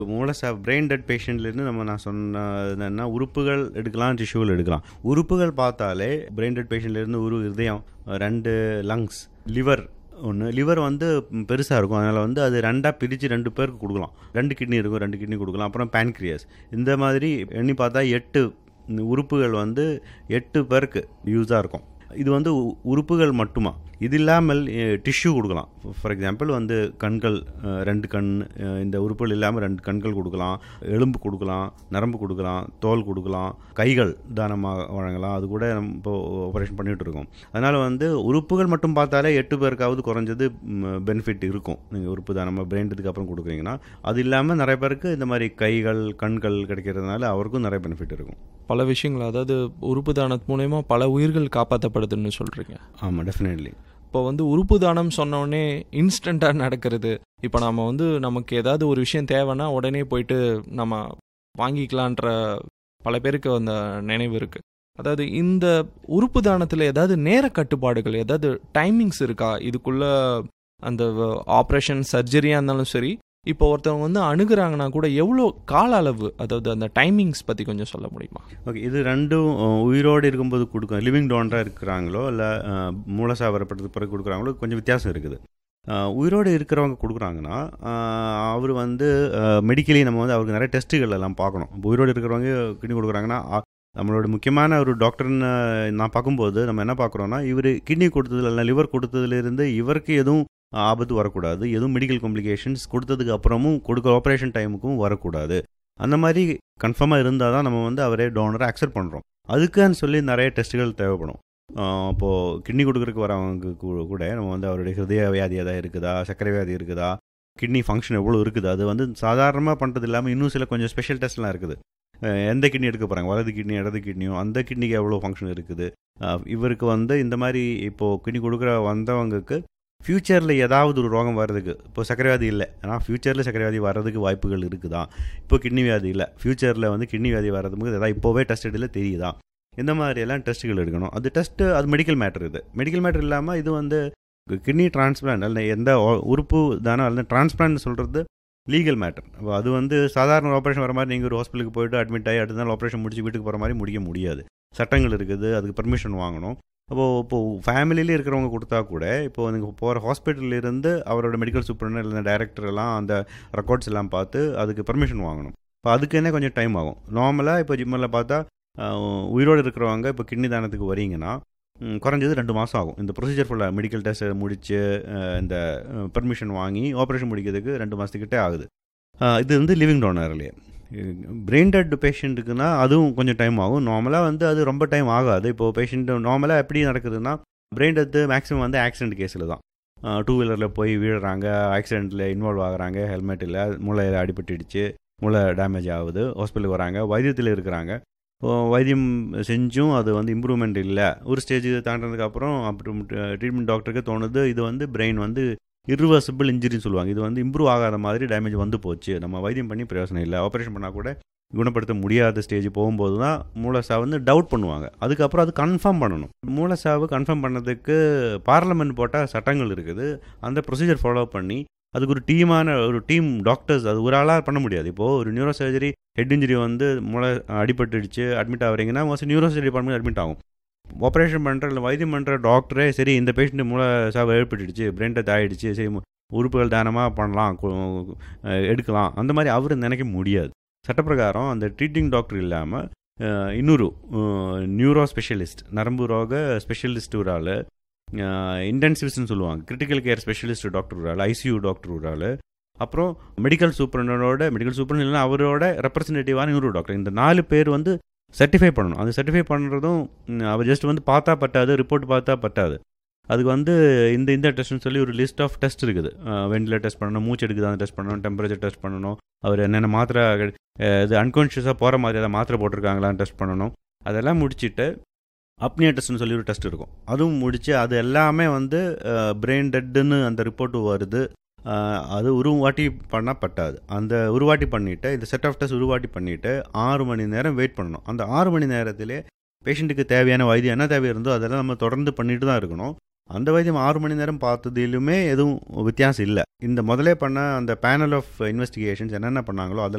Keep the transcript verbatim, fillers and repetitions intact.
மூலசாவு brain dead பேஷண்ட்லேருந்து நம்ம நான் சொன்ன என்னென்னா உறுப்புகள் எடுக்கலாம், டிஷ்யூகள் எடுக்கலாம். உறுப்புகள் பார்த்தாலே பிரெயின் டெட் பேஷண்ட்லேருந்து ஒரு இதயம், ரெண்டு லங்ஸ், லிவர் ஒன்று. லிவர் வந்து பெருசாக இருக்கும், அதனால் வந்து அது ரெண்டாக பிரித்து ரெண்டு பேருக்கு கொடுக்கலாம். ரெண்டு கிட்னி இருக்கும், ரெண்டு கிட்னி கொடுக்கலாம். அப்புறம் பேன்க்ரியாஸ். இந்த மாதிரி எண்ணி பார்த்தா எட்டு உறுப்புகள் வந்து எட்டு பேருக்கு யூஸாக இருக்கும். இது வந்து உறுப்புகள் மட்டுமா. இது இல்லாமல் டிஷ்யூ கொடுக்கலாம். ஃபார் எக்ஸாம்பிள் வந்து கண்கள், ரெண்டு கண், இந்த உறுப்புகள் இல்லாமல் ரெண்டு கண்கள் கொடுக்கலாம், எலும்பு கொடுக்கலாம், நரம்பு கொடுக்கலாம், தோல் கொடுக்கலாம், கைகள் தானமாக வழங்கலாம். அது கூட நம்ம இப்போ ஆப்ரேஷன் பண்ணிகிட்டு இருக்கோம். அதனால் வந்து உறுப்புகள் மட்டும் பார்த்தாலே எட்டு பேருக்காவது குறைஞ்சது பெனிஃபிட் இருக்கும். நீங்கள் உறுப்பு தானமாக பிரெயின்டுக்கு அப்புறம் கொடுக்குறீங்கன்னா. அது இல்லாமல் நிறைய பேருக்கு இந்த மாதிரி கைகள் கண்கள் கிடைக்கிறதுனால அவருக்கும் நிறைய பெனிஃபிட் இருக்கும். பல விஷயங்கள், அதாவது உறுப்பு தானத்து மூலயமா பல உயிர்கள் காப்பாற்றப்படுதுன்னு சொல்கிறீங்க. ஆமாம், டெஃபினெட்லி. இப்போ வந்து உறுப்பு தானம் சொன்னோடனே இன்ஸ்டண்ட்டாக நடக்கிறது. இப்போ நம்ம வந்து நமக்கு ஏதாவது ஒரு விஷயம் தேவைன்னா உடனே போயிட்டு நம்ம வாங்கிக்கலான்ற பல பேருக்கு அந்த நினைவு இருக்குது. அதாவது இந்த உறுப்பு தானத்தில் ஏதாவது நேர கட்டுப்பாடுகள், ஏதாவது டைமிங்ஸ் இருக்கா? இதுக்குள்ளே அந்த ஆப்ரேஷன் சர்ஜரியாக இருந்தாலும் சரி, இப்போ ஒருத்தவங்க வந்து அணுகுறாங்கன்னா கூட எவ்வளோ கால அளவு, அதாவது அந்த டைமிங்ஸ் பற்றி கொஞ்சம் சொல்ல முடியுமா? ஓகே, இது ரெண்டும் உயிரோடு இருக்கும்போது கொடுக்கும், லிவிங் டோனராக இருக்கிறாங்களோ இல்லை மூலசாவு வரப்பட்டதுக்கு பிறகு கொடுக்குறாங்களோ கொஞ்சம் வித்தியாசம் இருக்குது. உயிரோடு இருக்கிறவங்க கொடுக்குறாங்கன்னா அவர் வந்து மெடிக்கலி நம்ம வந்து அவருக்கு நிறைய டெஸ்ட்டுகள் எல்லாம் பார்க்கணும். உயிரோடு இருக்கிறவங்க கிட்னி கொடுக்குறாங்கன்னா நம்மளோட முக்கியமான ஒரு டாக்டர்னு நான் பார்க்கும்போது நம்ம என்ன பார்க்குறோன்னா, இவர் கிட்னி கொடுத்ததுல இல்லை லிவர் கொடுத்ததுலேருந்து இவருக்கு எதுவும் ஆபத்து வரக்கூடாது, எதுவும் மெடிக்கல் காம்ப்ளிகேஷன்ஸ் கொடுத்ததுக்கு அப்புறமும் கொடுக்குற ஆப்ரேஷன் டைமுக்கும் வரக்கூடாது. அந்த மாதிரி கன்ஃபார்மாக இருந்தால் தான் நம்ம வந்து அவரே டோனரை அக்செப்ட் பண்ணுறோம். அதுக்குன்னு சொல்லி நிறைய டெஸ்ட்டுகள் தேவைப்படும். அப்போது கிட்னி கொடுக்குறதுக்கு வரவங்க கூட நம்ம வந்து அவருடைய ஹிருதய வியாதி எதாவது இருக்குதா, சர்க்கரை வியாதி இருக்குதா, கிட்னி ஃபங்க்ஷன் எவ்வளோ இருக்குது, அது வந்து சாதாரணமாக பண்ணுறது இல்லாமல் இன்னும் சில கொஞ்சம் ஸ்பெஷல் டெஸ்ட்லாம் இருக்குது. எந்த கிட்னி எடுக்க போகிறாங்க, வலது கிட்னி இடது கிட்னியும், அந்த கிட்னிக்கு எவ்வளோ ஃபங்க்ஷன் இருக்குது. இவருக்கு வந்து இந்த மாதிரி இப்போது கிட்னி கொடுக்குற வந்தவங்களுக்கு ஃப்யூச்சரில் ஏதாவது ஒரு ரோகம் வர்றதுக்கு, இப்போ சர்க்கரை வியாதி இல்லை ஆனால் ஃப்யூச்சரில் சர்க்கரை வியாதி வர்றதுக்கு வாய்ப்புகள் இருக்குதா, இப்போ கிட்னி வியாதி இல்லை ஃப்யூச்சரில் வந்து கிட்னி வியாதி வர்றதுக்கு எதாவது இப்போவே டெஸ்ட் எடுல தெரியுதா, இந்த மாதிரி எல்லாம் டெஸ்ட்டுகள் எடுக்கணும். அது டெஸ்ட்டு அது மெடிக்கல் மேட்டர். இது மெடிக்கல் மேட்டர் இல்லாமல் இது வந்து கிட்னி டிரான்ஸ்பிளான்ட் அல்ல எந்த உறுப்பு தானோ அல்ல டிரான்ஸ்பிளான்ட் சொல்கிறது லீகல் மேட்டர். அது வந்து சாதாரண ஆப்ரேஷன் வர மாதிரி நீங்கள் ஒரு ஹாஸ்பிட்டலுக்கு போய்ட்டு அட்மிட் ஆகி அடுத்த நாள் ஆப்ரேஷன் முடிச்சு வீட்டுக்கு போகிற மாதிரி முடிக்க முடியாது. சட்டங்கள் இருக்குது, அதுக்கு பெர்மிஷன் வாங்கணும். அப்போது இப்போது ஃபேமிலியிலே இருக்கிறவங்க கொடுத்தா கூட இப்போது நீங்கள் போகிற ஹாஸ்பிட்டல்லேருந்து அவரோட மெடிக்கல் சூப்பர்டென்ட் இல்லை டைரக்டர் எல்லாம் அந்த ரெக்கார்ட்ஸ் எல்லாம் பார்த்து அதுக்கு பெர்மிஷன் வாங்கணும். இப்போ அதுக்கு என்ன கொஞ்சம் டைம் ஆகும். நார்மலாக இப்போ ஜிம்மில் பார்த்தா உயிரோடு இருக்கிறவங்க இப்போ கிட்னி தானத்துக்கு வரீங்கன்னா குறைஞ்சது ரெண்டு மாதம் ஆகும். இந்த ப்ரொசீஜர் ஃபுல்லாக மெடிக்கல் டெஸ்ட் முடித்து இந்த பெர்மிஷன் வாங்கி ஆப்ரேஷன் முடிக்கிறதுக்கு ரெண்டு மாதத்துக்கிட்டே ஆகுது. இது வந்து லிவிங் டோனர்லேயே. பிரெயின் டெட் பேஷண்ட்டுக்குன்னா அதுவும் கொஞ்சம் டைம் ஆகும். நார்மலாக வந்து அது ரொம்ப டைம் ஆகாது. இப்போது பேஷண்ட் நார்மலாக எப்படி நடக்குதுன்னா, பிரெயின் டெத்து மேக்ஸிமம் வந்து ஆக்சிடென்ட் கேஸில் தான். டூ வீலரில் போய் வீழுறாங்க, ஆக்சிடெண்ட்டில் இன்வால்வ் ஆகுறாங்க, ஹெல்மெட் இல்லை, மூளையில் அடிபட்டுடுச்சு, மூளை டேமேஜ் ஆகுது, ஹாஸ்பிட்டலுக்கு வராங்க, வைத்தியத்தில் இருக்கிறாங்க. வைத்தியம் செஞ்சும் அது வந்து இம்ப்ரூவ்மெண்ட் இல்லை. ஒரு ஸ்டேஜ் தாண்டினதுக்கப்புறம் அப்புறம் ட்ரீட்மெண்ட் டாக்டருக்கு தோணுது இது வந்து பிரெயின் வந்து இர்ரிவர்சிபிள் இன்ஜுரின்னு சொல்லுவாங்க, இது வந்து இம்ப்ரூவ் ஆகாத மாதிரி டேமேஜ் வந்து போச்சு, நம்ம வைத்தியம் பண்ணி பிரயோசனம் இல்லை, ஆப்ரேஷன் பண்ணால் கூட குணப்படுத்த முடியாத ஸ்டேஜ் போகும்போது தான் மூலசாவு வந்து டவுட் பண்ணுவாங்க. அதுக்கப்புறம் அது கன்ஃபார்ம் பண்ணணும். மூலசாவு கன்ஃபார்ம் பண்ணதுக்கு பார்லமெண்ட் போட்டால் சட்டங்கள் இருக்குது. அந்த ப்ரொசீஜர் ஃபாலோ பண்ணி அதுக்கு ஒரு டீமான ஒரு டீம் டாக்டர்ஸ், அது ஒரு ஆளாக பண்ண முடியாது. இப்போது ஒரு நியூரோ சர்ஜரி ஹெட் இன்ஜுரி வந்து மூளை அடிபட்டுடுச்சு admit ஆகிறீங்கன்னா mostly neuro surgery department admit ஆகும். ஆப்ரேஷன் பண்ணுற இல்லை வைத்தியம் பண்ணுற டாக்டரே சரி இந்த பேஷண்ட்டு மூளை சாவு ஏற்பட்டுடுச்சு, பிரெயின் டெத் ஆகிடுச்சு, சரி உறுப்புகள் தானமாக பண்ணலாம் எடுக்கலாம், அந்த மாதிரி அவர் நினைக்க முடியாது. சட்டப்பிரகாரம் அந்த ட்ரீட்டிங் டாக்டர் இல்லாமல் இன்னொரு நியூரோ ஸ்பெஷலிஸ்ட், நரம்பு ரோக ஸ்பெஷலிஸ்ட் ஒரு ஆள், இன்டென்சிவ்ஸ்ன்னு சொல்லுவாங்க, கிரிட்டிக்கல் கேர் ஸ்பெஷலிஸ்ட் டாக்டர் ஒரு ஆள், ஐசியூ டாக்டர் ஒரு ஆள், அப்புறம் மெடிக்கல் சூப்பரண்டோட மெடிக்கல் சூப்பரண்ட் இல்லைன்னா அவரோட ரெப்ரஸன்டேட்டிவான இன்னொரு டாக்டர், இந்த நாலு பேர் வந்து சர்டிஃபை பண்ணணும். அது சர்டிஃபை பண்ணுறதும் அவர் ஜஸ்ட் வந்து பார்த்தா பட்டாது, ரிப்போர்ட் பார்த்தா பட்டாது. அதுக்கு வந்து இந்த இந்த டெஸ்ட்னு சொல்லி ஒரு லிஸ்ட் ஆஃப் டெஸ்ட் இருக்குது. வெண்டிலேட்டர் டெஸ்ட் பண்ணணும், மூச்சு எடுக்குதான் டெஸ்ட் பண்ணணும், டெம்பரேச்சர் டெஸ்ட் பண்ணணும், அவர் என்னென்ன மாத்திரை இது அன்கான்ஷியஸாக போகிற மாதிரி ஏதாவது மாத்திரை போட்டிருக்காங்களான்னு டெஸ்ட் பண்ணணும். அதெல்லாம் முடிச்சுட்டு அப்னியா டெஸ்ட்னு சொல்லி ஒரு டெஸ்ட் இருக்கும், அதுவும் முடித்து அது எல்லாமே வந்து பிரெயின் டெட்டுன்னு அந்த ரிப்போர்ட்டு வருது. அது ஒரு வாட்டி பண்ணால் பட்டாது. அந்த ஒரு வாட்டி பண்ணிவிட்டு இந்த செட் ஆஃப் டெஸ்ட் ஒரு வாட்டி பண்ணிவிட்டு ஆறு மணி நேரம் வெயிட் பண்ணணும். அந்த ஆறு மணி நேரத்திலே பேஷண்ட்டுக்கு தேவையான வைத்தியம் என்ன தேவை இருந்தோ அதெல்லாம் நம்ம தொடர்ந்து பண்ணிட்டு தான் இருக்கணும். அந்த வைத்தியம் ஆறு மணி நேரம் பார்த்ததிலுமே எதுவும் வித்தியாசம் இல்லை. இந்த முதலே பண்ண அந்த பேனல் ஆஃப் இன்வெஸ்டிகேஷன்ஸ் என்னென்ன பண்ணாங்களோ அதில்